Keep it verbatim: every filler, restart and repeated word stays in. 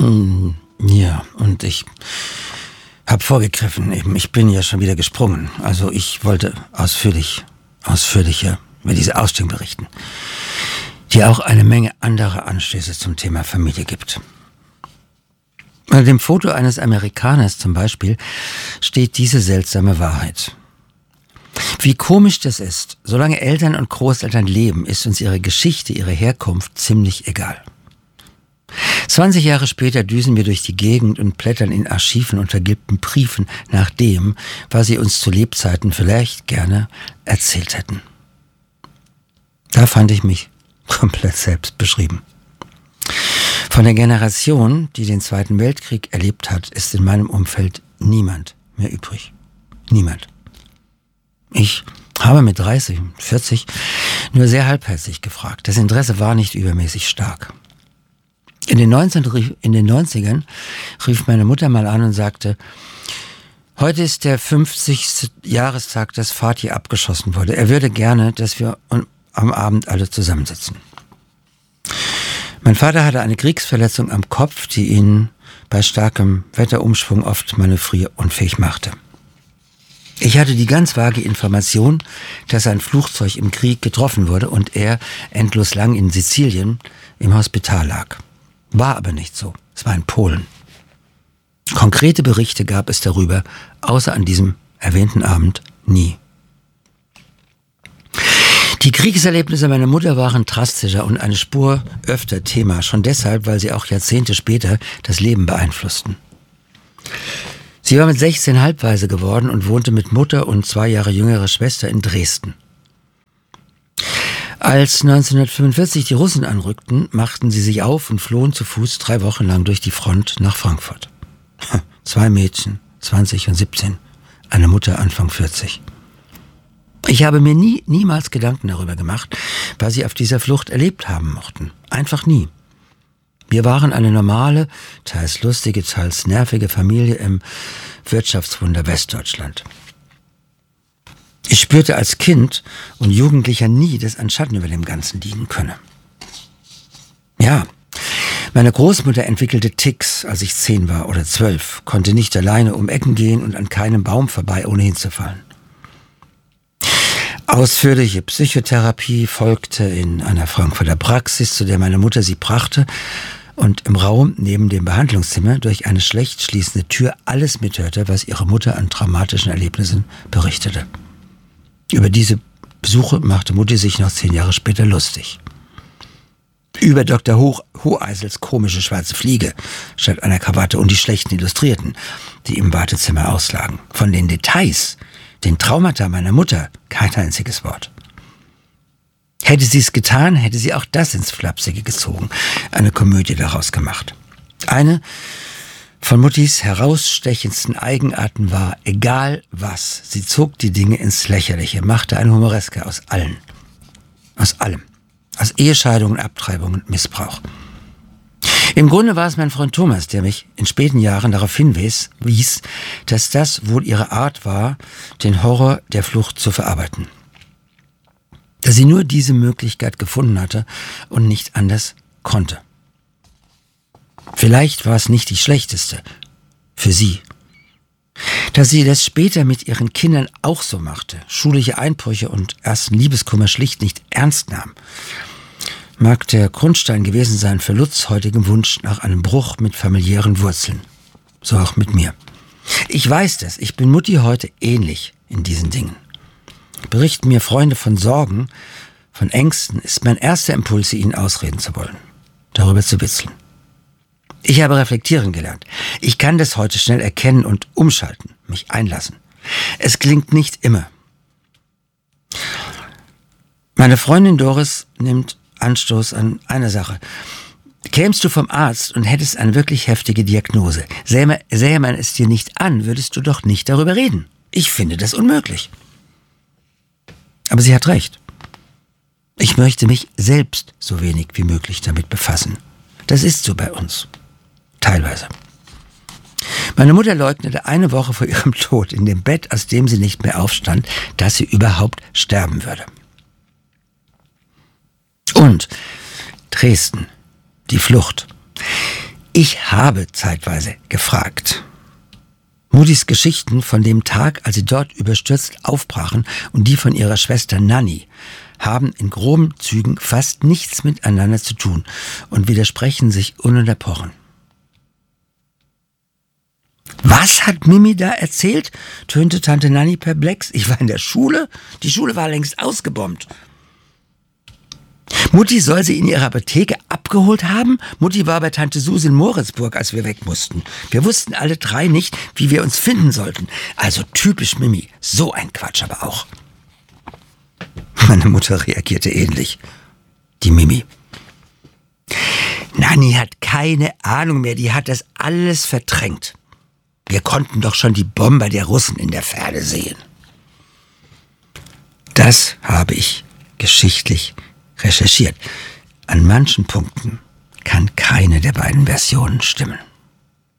Ja, und ich habe vorgegriffen eben. Ich bin ja schon wieder gesprungen. Also ich wollte ausführlich, ausführlicher über diese Ausstellung berichten, die auch eine Menge anderer Anstöße zum Thema Familie gibt. Unter dem Foto eines Amerikaners zum Beispiel steht diese seltsame Wahrheit. Wie komisch das ist, solange Eltern und Großeltern leben, ist uns ihre Geschichte, ihre Herkunft ziemlich egal. zwanzig Jahre später düsen wir durch die Gegend und blättern in Archiven und vergilbten Briefen nach dem, was sie uns zu Lebzeiten vielleicht gerne erzählt hätten. Da fand ich mich komplett selbst beschrieben. Von der Generation, die den Zweiten Weltkrieg erlebt hat, ist in meinem Umfeld niemand mehr übrig. Niemand. Ich habe mit dreißig, vierzig nur sehr halbherzig gefragt. Das Interesse war nicht übermäßig stark. In den neunzigern rief meine Mutter mal an und sagte, heute ist der fünfzigste Jahrestag, dass Vati abgeschossen wurde. Er würde gerne, dass wir am Abend alle zusammensitzen. Mein Vater hatte eine Kriegsverletzung am Kopf, die ihn bei starkem Wetterumschwung oft manövrierunfähig machte. Ich hatte die ganz vage Information, dass ein Flugzeug im Krieg getroffen wurde und er endlos lang in Sizilien im Hospital lag. War aber nicht so. Es war in Polen. Konkrete Berichte gab es darüber, außer an diesem erwähnten Abend, nie. Die Kriegserlebnisse meiner Mutter waren drastischer und eine Spur öfter Thema, schon deshalb, weil sie auch Jahrzehnte später das Leben beeinflussten. Sie war mit sechzehn halbwaise geworden und wohnte mit Mutter und zwei Jahre jüngerer Schwester in Dresden. Als neunzehnhundertfünfundvierzig die Russen anrückten, machten sie sich auf und flohen zu Fuß drei Wochen lang durch die Front nach Frankfurt. Zwei Mädchen, zwanzig und siebzehn, eine Mutter Anfang vierzig. Ich habe mir nie, niemals Gedanken darüber gemacht, was sie auf dieser Flucht erlebt haben mochten. Einfach nie. Wir waren eine normale, teils lustige, teils nervige Familie im Wirtschaftswunder Westdeutschland. Ich spürte als Kind und Jugendlicher nie, dass ein Schatten über dem Ganzen liegen könne. Ja, meine Großmutter entwickelte Ticks, als ich zehn war oder zwölf, konnte nicht alleine um Ecken gehen und an keinem Baum vorbei, ohne hinzufallen. Ausführliche Psychotherapie folgte in einer Frankfurter Praxis, zu der meine Mutter sie brachte und im Raum neben dem Behandlungszimmer durch eine schlecht schließende Tür alles mithörte, was ihre Mutter an traumatischen Erlebnissen berichtete. Über diese Besuche machte Mutti sich noch zehn Jahre später lustig. Über Doktor Hoch, Hoheisels komische schwarze Fliege statt einer Krawatte und die schlechten Illustrierten, die im Wartezimmer auslagen. Von den Details, den Traumata meiner Mutter, kein einziges Wort. Hätte sie es getan, hätte sie auch das ins Flapsige gezogen, eine Komödie daraus gemacht. Eine von Muttis herausstechendsten Eigenarten war, egal was, sie zog die Dinge ins Lächerliche, machte eine Humoreske aus allen. Aus allem. Aus Ehescheidungen, Abtreibungen, Missbrauch. Im Grunde war es mein Freund Thomas, der mich in späten Jahren darauf hinwies, wies, dass das wohl ihre Art war, den Horror der Flucht zu verarbeiten. Dass sie nur diese Möglichkeit gefunden hatte und nicht anders konnte. Vielleicht war es nicht die schlechteste für sie. Dass sie das später mit ihren Kindern auch so machte, schulische Einbrüche und ersten Liebeskummer schlicht nicht ernst nahm, mag der Grundstein gewesen sein für Lutz' heutigem Wunsch nach einem Bruch mit familiären Wurzeln. So auch mit mir. Ich weiß das, ich bin Mutti heute ähnlich in diesen Dingen. Berichten mir Freunde von Sorgen, von Ängsten, ist mein erster Impuls, sie ihnen ausreden zu wollen, darüber zu witzeln. Ich habe reflektieren gelernt. Ich kann das heute schnell erkennen und umschalten, mich einlassen. Es klingt nicht immer. Meine Freundin Doris nimmt Anstoß an einer Sache. Kämst du vom Arzt und hättest eine wirklich heftige Diagnose, sähe man, sähe man es dir nicht an, würdest du doch nicht darüber reden. Ich finde das unmöglich. Aber sie hat recht. Ich möchte mich selbst so wenig wie möglich damit befassen. Das ist so bei uns. Teilweise. Meine Mutter leugnete eine Woche vor ihrem Tod in dem Bett, aus dem sie nicht mehr aufstand, dass sie überhaupt sterben würde. Und Dresden, die Flucht. Ich habe zeitweise gefragt. Muttis Geschichten von dem Tag, als sie dort überstürzt aufbrachen, und die von ihrer Schwester Nanny haben in groben Zügen fast nichts miteinander zu tun und widersprechen sich ununterbrochen. Was hat Mimi da erzählt? Tönte Tante Nanny perplex. Ich war in der Schule? Die Schule war längst ausgebombt. Mutti soll sie in ihrer Apotheke abgeholt haben? Mutti war bei Tante Susi in Moritzburg, als wir weg mussten. Wir wussten alle drei nicht, wie wir uns finden sollten. Also typisch Mimi. So ein Quatsch aber auch. Meine Mutter reagierte ähnlich. Die Mimi. Nanny hat keine Ahnung mehr. Die hat das alles verdrängt. Wir konnten doch schon die Bomber der Russen in der Ferne sehen. Das habe ich geschichtlich recherchiert. An manchen Punkten kann keine der beiden Versionen stimmen.